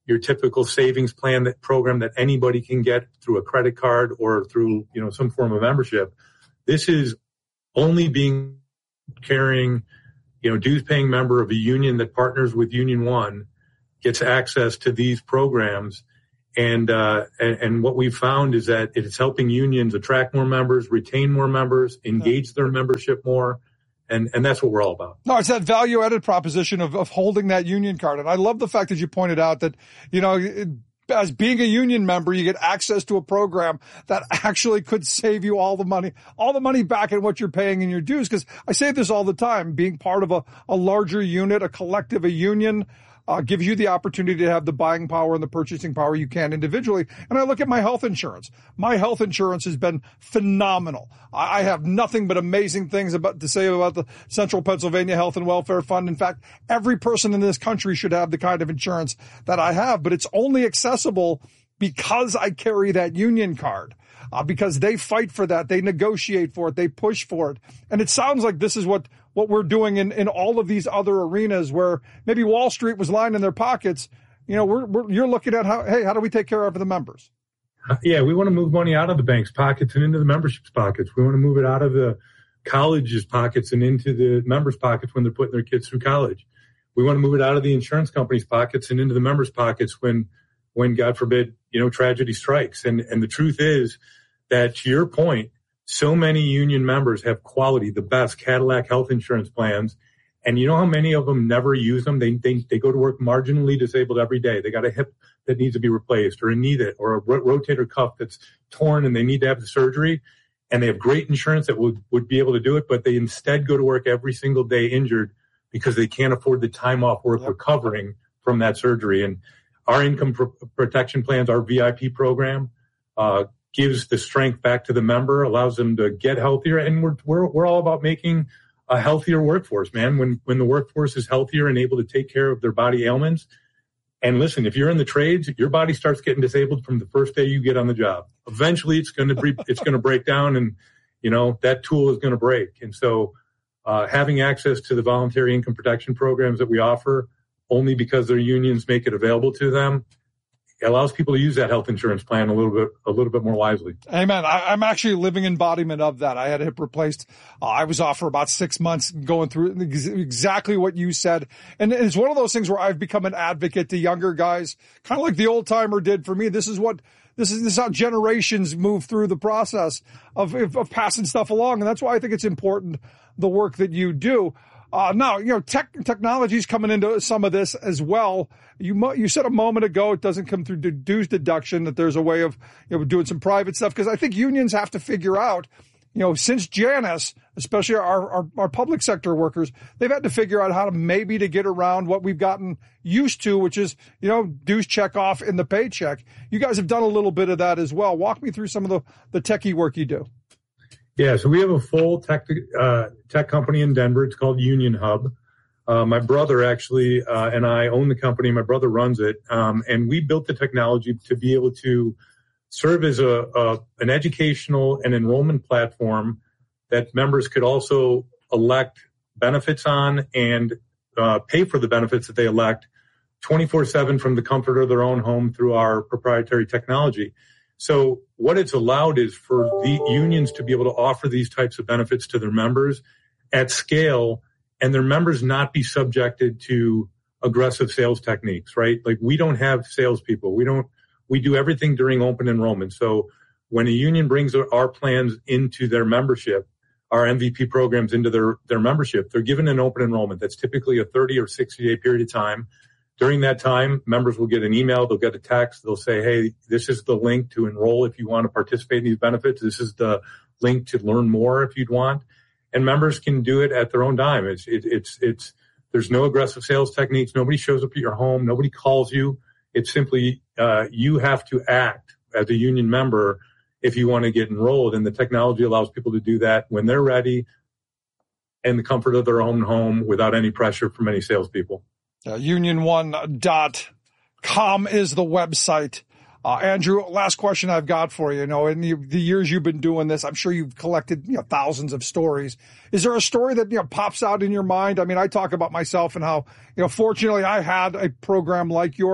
your typical savings plan, that program that anybody can get through a credit card or through, you know, some form of membership. This is only being carrying, you know, dues paying member of a union that partners with Union One gets access to these programs. And, uh, and, and what we've found is that it's helping unions attract more members, retain more members, engage their membership more. And, and that's what we're all about. No, it's that value added proposition of, of holding that union card. And I love the fact that you pointed out that, you know, it, as being a union member, you get access to a program that actually could save you all the money, all the money back in what you're paying in your dues. Because I say this all the time, being part of a, a larger unit, a collective, a union, Uh, gives you the opportunity to have the buying power and the purchasing power you can individually. And I look at my health insurance. My health insurance has been phenomenal. I, I have nothing but amazing things about to say about the Central Pennsylvania Health and Welfare Fund. In fact, every person in this country should have the kind of insurance that I have, but it's only accessible because I carry that union card. Uh, because they fight for that. They negotiate for it. They push for it. And it sounds like this is what, what we're doing in, in all of these other arenas where maybe Wall Street was lining their pockets. You know, we're, we're, you're looking at how, hey, how do we take care of the members? Yeah, we want to move money out of the bank's pockets and into the membership's pockets. We want to move it out of the college's pockets and into the members' pockets when they're putting their kids through college. We want to move it out of the insurance company's pockets and into the members' pockets when, when God forbid, you know, tragedy strikes. And, and the truth is that, to your point, so many union members have quality, the best Cadillac health insurance plans. And you know how many of them never use them? They, they, they go to work marginally disabled every day. They got a hip that needs to be replaced or a knee that, or a rotator cuff that's torn and they need to have the surgery. And they have great insurance that would, would be able to do it, but they instead go to work every single day injured because they can't afford the time off work yep. recovering from that surgery. And our income pr- protection plans, our V I P program, uh, gives the strength back to the member, allows them to get healthier. And we're, we're, we're all about making a healthier workforce, man. When, when the workforce is healthier and able to take care of their body ailments. And listen, if you're in the trades, your body starts getting disabled from the first day you get on the job. Eventually it's going to be, it's going to break down and, you know, that tool is going to break. And so, uh, having access to the voluntary income protection programs that we offer only because their unions make it available to them, it allows people to use that health insurance plan a little bit, a little bit more wisely. Amen. I, I'm actually a living embodiment of that. I had a hip replaced. Uh, I was off for about six months going through ex- exactly what you said. And it's one of those things where I've become an advocate to younger guys, kind of like the old timer did for me. This is what, this is, this is how generations move through the process of, of, of passing stuff along. And that's why I think it's important, the work that you do. Uh, now, you know, tech, technology's coming into some of this as well. You, mo- you said a moment ago, it doesn't come through dues deduction, that there's a way of, you know, doing some private stuff. Cause I think unions have to figure out, you know, since Janus, especially our, our, our public sector workers, they've had to figure out how to maybe to get around what we've gotten used to, which is, you know, dues check off in the paycheck. You guys have done a little bit of that as well. Walk me through some of the, the techie work you do. Yeah, so we have a full tech uh, tech company in Denver. It's called Union Hub. Uh, my brother actually uh, and I own the company. My brother runs it, um, and we built the technology to be able to serve as a, a an educational and enrollment platform that members could also elect benefits on and uh, pay for the benefits that they elect twenty-four seven from the comfort of their own home through our proprietary technology. So what it's allowed is for the unions to be able to offer these types of benefits to their members at scale and their members not be subjected to aggressive sales techniques, right? Like we don't have salespeople. We don't, we do everything during open enrollment. So when a union brings our plans into their membership, our M V P programs into their, their membership, they're given an open enrollment. That's typically a thirty or sixty day period of time. During that time, members will get an email, they'll get a text, they'll say, hey, this is the link to enroll if you want to participate in these benefits. This is the link to learn more if you'd want. And members can do it at their own dime. It's, it, it's, it's, there's no aggressive sales techniques. Nobody shows up at your home. Nobody calls you. It's simply, uh, you have to act as a union member if you want to get enrolled. And the technology allows people to do that when they're ready in the comfort of their own home without any pressure from any salespeople. Uh, union one dot com is the website. Uh, Andrew, last question I've got for you. You know, in the, the years you've been doing this, I'm sure you've collected, you know, thousands of stories. Is there a story that, you know, pops out in your mind? I mean, I talk about myself and how, you know, fortunately I had a program like yours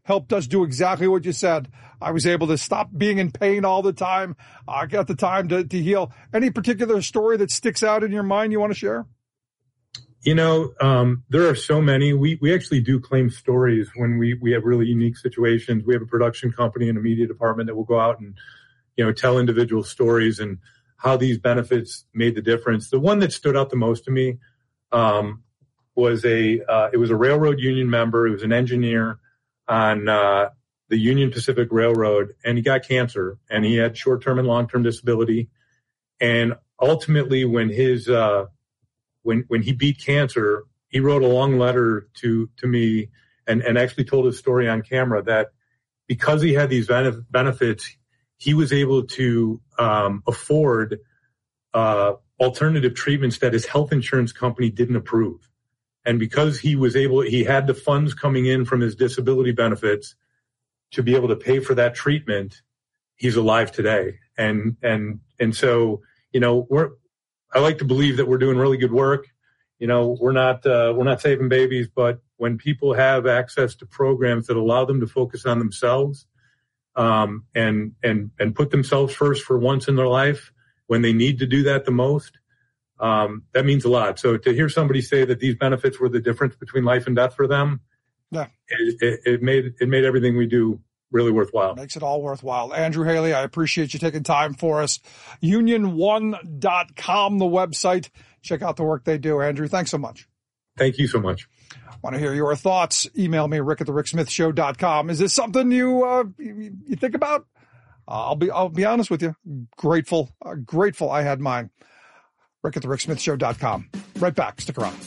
helped us do exactly what you said. I was able to stop being in pain all the time. I got the time to, to heal. Any particular story that sticks out in your mind you want to share? You know, um, there are so many. We we actually do claim stories when we, we have really unique situations. We have a production company and a media department that will go out and, you know, tell individual stories and how these benefits made the difference. The one that stood out the most to me um, was a uh, it was a railroad union member. It was an engineer on uh, the Union Pacific Railroad, and he got cancer, and he had short-term and long-term disability. And ultimately, when his uh, when when he beat cancer, he wrote a long letter to to me and, and actually told his story on camera that because he had these benefits, he was able to um, afford uh, alternative treatments that his health insurance company didn't approve. And because he was able, he had the funds coming in from his disability benefits to be able to pay for that treatment, he's alive today. And, and, and so, you know, we're, I like to believe that we're doing really good work. You know, we're not, uh, we're not saving babies, but when people have access to programs that allow them to focus on themselves, um, and, and, and put themselves first for once in their life when they need to do that the most, um, that means a lot. So to hear somebody say that these benefits were the difference between life and death for them, yeah, it, it, it made, it made everything we do really worthwhile. Makes it all worthwhile. Andrew Haley, I appreciate you taking time for us. union one dot com, the website. Check out the work they do. Andrew, thanks so much. Thank you so much. Want to hear your thoughts? Email me, rick at the rick smith show dot com. Is this something you, uh, you, you think about? Uh, I'll be, I'll be honest with you. Grateful, uh, grateful I had mine. rick at the rick smith show dot com. Right back. Stick around.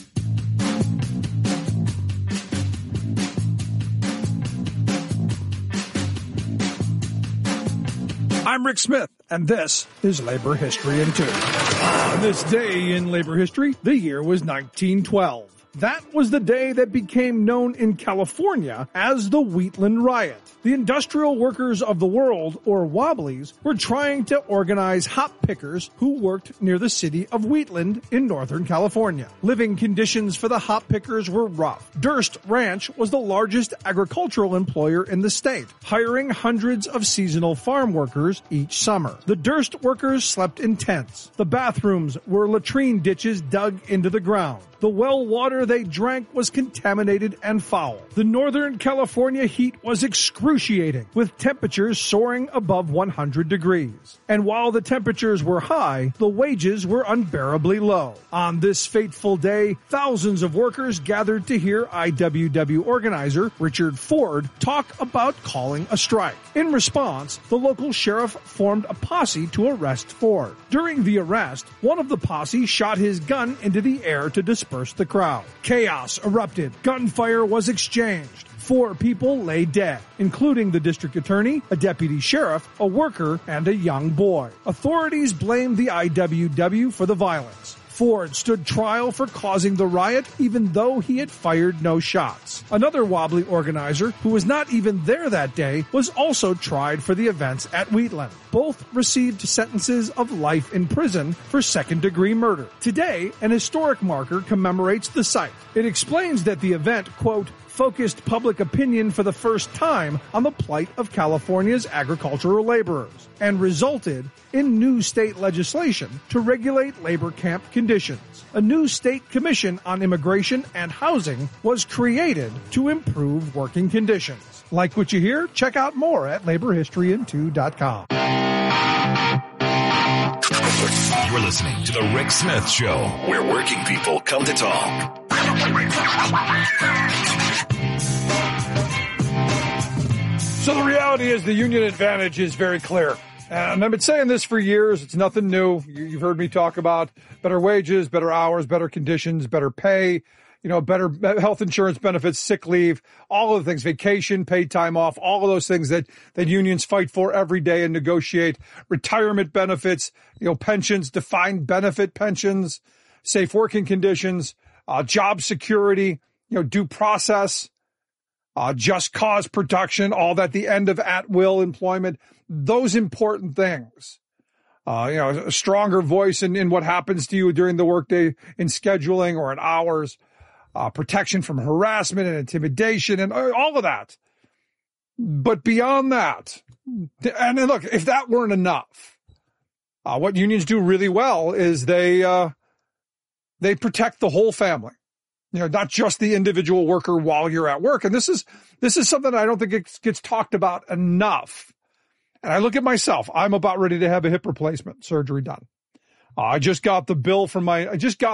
I'm Rick Smith, and this is Labor History in Two. On this day in labor history, the year was nineteen twelve. That was the day that became known in California as the Wheatland Riot. The industrial workers of the world, or Wobblies, were trying to organize hop pickers who worked near the city of Wheatland in Northern California. Living conditions for the hop pickers were rough. Durst Ranch was the largest agricultural employer in the state, hiring hundreds of seasonal farm workers each summer. The Durst workers slept in tents. The bathrooms were latrine ditches dug into the ground. The well water they drank was contaminated and foul. The Northern California heat was excruciating, with temperatures soaring above one hundred degrees. And while the temperatures were high, the wages were unbearably low. On this fateful day, thousands of workers gathered to hear I W W organizer Richard Ford talk about calling a strike. In response, the local sheriff formed a posse to arrest Ford. During the arrest, one of the posse shot his gun into the air to disperse the crowd. Chaos erupted. Gunfire was exchanged. Four people lay dead, including the district attorney, a deputy sheriff, a worker, and a young boy. Authorities blamed the I W W for the violence. Ford stood trial for causing the riot, even though he had fired no shots. Another Wobbly organizer, who was not even there that day, was also tried for the events at Wheatland. Both received sentences of life in prison for second-degree murder. Today, an historic marker commemorates the site. It explains that the event, quote, focused public opinion for the first time on the plight of California's agricultural laborers and resulted in new state legislation to regulate labor camp conditions. A new state commission on immigration and housing was created to improve working conditions. Like what you hear? Check out more at labor history in two dot com. You're listening to The Rick Smith Show, where working people come to talk. So the reality is the union advantage is very clear. And I've been saying this for years. It's nothing new. You've heard me talk about better wages, better hours, better conditions, better pay, you know, better health insurance benefits, sick leave, all of the things, vacation, paid time off, all of those things that, that unions fight for every day and negotiate, retirement benefits, you know, pensions, defined benefit pensions, safe working conditions, uh, job security, you know, due process, uh, just cause production, all that, the end of at-will employment, those important things. Uh, you know, a stronger voice in, in what happens to you during the workday in scheduling or in hours, uh, protection from harassment and intimidation and all of that. But beyond that, and look, if that weren't enough, uh, what unions do really well is they uh, they protect the whole family. You know, not just the individual worker while you're at work. And this is this is something I don't think it gets talked about enough. And I look at myself. I'm about ready to have a hip replacement surgery done. Uh, I just got the bill from my. I just got.